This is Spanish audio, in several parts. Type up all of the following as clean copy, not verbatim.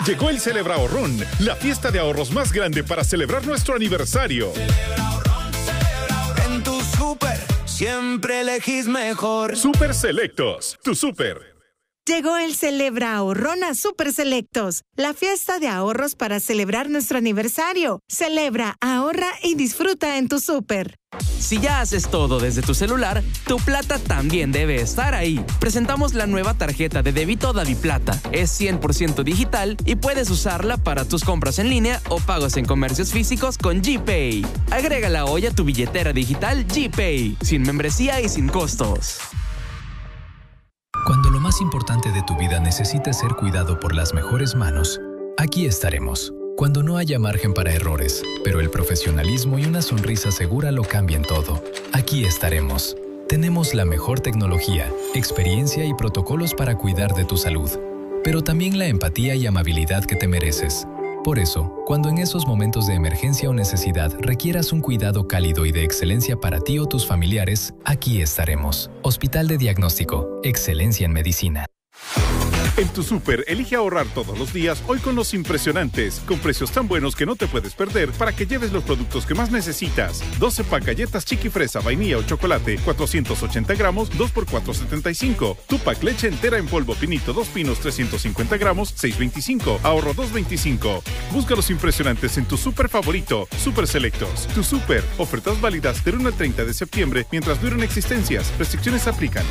Llegó el Celebra Ahorrón, la fiesta de ahorros más grande para celebrar nuestro aniversario. En tu súper siempre elegís mejor. Super Selectos, tu súper. Llegó el Celebra Ahorrón a Super Selectos, la fiesta de ahorros para celebrar nuestro aniversario. Celebra, ahorra y disfruta en tu súper. Si ya haces todo desde tu celular, tu plata también debe estar ahí. Presentamos la nueva tarjeta de débito DaviPlata. Es 100% digital y puedes usarla para tus compras en línea o pagos en comercios físicos con GPay. Agrégala hoy a tu billetera digital GPay, sin membresía y sin costos. Cuando lo más importante de tu vida necesite ser cuidado por las mejores manos, aquí estaremos. Cuando no haya margen para errores, pero el profesionalismo y una sonrisa segura lo cambien todo, aquí estaremos. Tenemos la mejor tecnología, experiencia y protocolos para cuidar de tu salud, pero también la empatía y amabilidad que te mereces. Por eso, cuando en esos momentos de emergencia o necesidad requieras un cuidado cálido y de excelencia para ti o tus familiares, aquí estaremos. Hospital de Diagnóstico, excelencia en medicina. En tu súper, elige ahorrar todos los días hoy con los impresionantes, con precios tan buenos que no te puedes perder para que lleves los productos que más necesitas. 12 pack galletas Chiqui Fresa, vainilla o chocolate, 480 gramos, 2 por 4.75. Tupac leche entera en polvo Pinito, 2 pinos, 350 gramos, 6.25. Ahorro 2.25. Busca los impresionantes en tu súper favorito. Super Selectos. Tu súper. Ofertas válidas del 1 al 30 de septiembre mientras duren existencias. Restricciones aplican.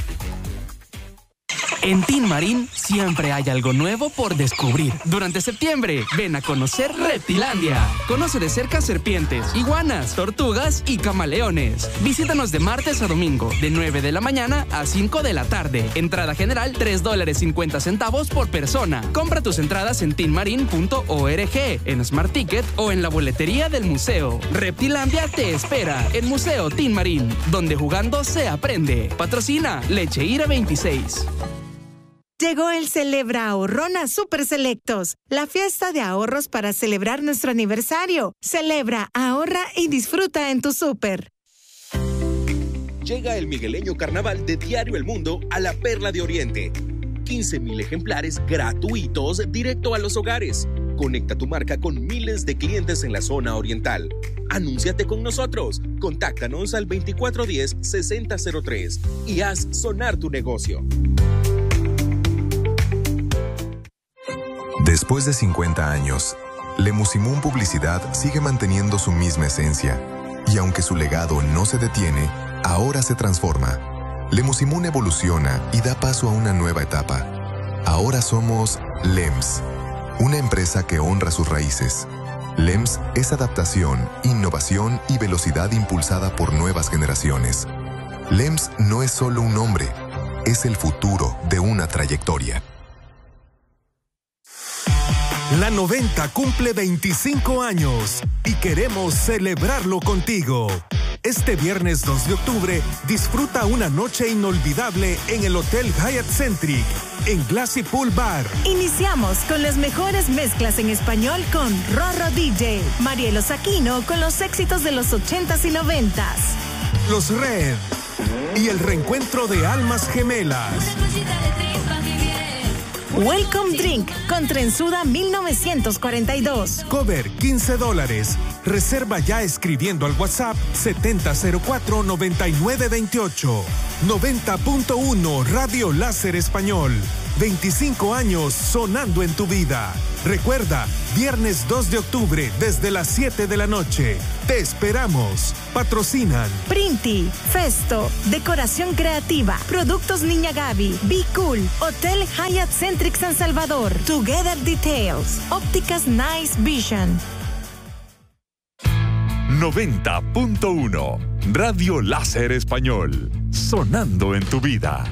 En Tin Marín siempre hay algo nuevo por descubrir. Durante septiembre, ven a conocer Reptilandia. Conoce de cerca serpientes, iguanas, tortugas y camaleones. Visítanos de martes a domingo, de 9 de la mañana a 5 de la tarde. Entrada general, $3.50 por persona. Compra tus entradas en tinmarin.org, en Smart Ticket o en la boletería del museo. Reptilandia te espera en Museo Tin Marín, donde jugando se aprende. Patrocina Leche Ira 26. Llegó el Celebra Ahorrón a Super Selectos, la fiesta de ahorros para celebrar nuestro aniversario. Celebra, ahorra y disfruta en tu súper. Llega el migueleño carnaval de Diario El Mundo a la Perla de Oriente. 15,000 ejemplares gratuitos directo a los hogares. Conecta tu marca con miles de clientes en la zona oriental. Anúnciate con nosotros. Contáctanos al 2410-6003 y haz sonar tu negocio. Después de 50 años, Lemusimún Publicidad sigue manteniendo su misma esencia. Y aunque su legado no se detiene, ahora se transforma. Lemusimún evoluciona y da paso a una nueva etapa. Ahora somos LEMS, una empresa que honra sus raíces. LEMS es adaptación, innovación y velocidad impulsada por nuevas generaciones. LEMS no es solo un nombre, es el futuro de una trayectoria. La 90 cumple 25 años y queremos celebrarlo contigo. Este viernes 2 de octubre, disfruta una noche inolvidable en el Hotel Hyatt Centric, en Glassy Pool Bar. Iniciamos con las mejores mezclas en español con Rorro DJ, Marielo Saquino con los éxitos de los 80s y 90s. Los Red y el reencuentro de almas gemelas. Welcome Drink con Trenzuda 1942. Cover $15. Reserva ya escribiendo al WhatsApp 7004-9928. 90.1 Radio Láser Español. 25 años sonando en tu vida. Recuerda, viernes 2 de octubre desde las 7 de la noche. Te esperamos. Patrocinan Printi, Festo, Decoración Creativa, Productos Niña Gaby, Be Cool, Hotel Hyatt Centric San Salvador, Together Details, Ópticas Nice Vision. 90.1 Radio Láser Español, sonando en tu vida.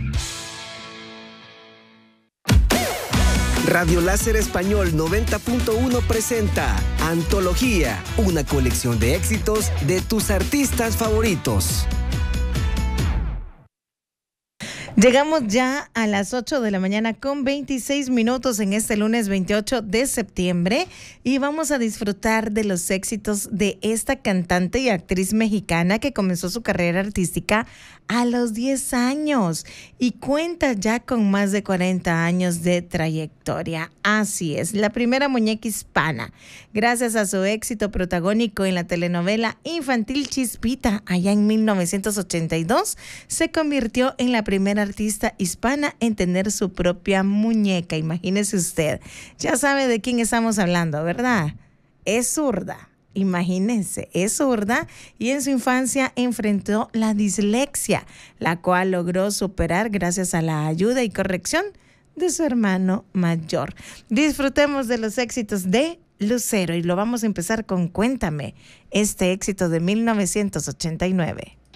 Radio Láser Español 90.1 presenta Antología, una colección de éxitos de tus artistas favoritos. Llegamos ya a las 8 de la mañana con 26 minutos en este lunes 28 de septiembre y vamos a disfrutar de los éxitos de esta cantante y actriz mexicana que comenzó su carrera artística a los 10 años y cuenta ya con más de 40 años de trayectoria. Así es, la primera muñeca hispana, gracias a su éxito protagónico en la telenovela infantil Chispita, allá en 1982, se convirtió en la primera artista hispana en tener su propia muñeca. Imagínese usted, ya sabe de quién estamos hablando, ¿verdad? Es zurda. Imagínense, es zurda y en su infancia enfrentó la dislexia, la cual logró superar gracias a la ayuda y corrección de su hermano mayor. Disfrutemos de los éxitos de Lucero y lo vamos a empezar con Cuéntame, este éxito de 1989.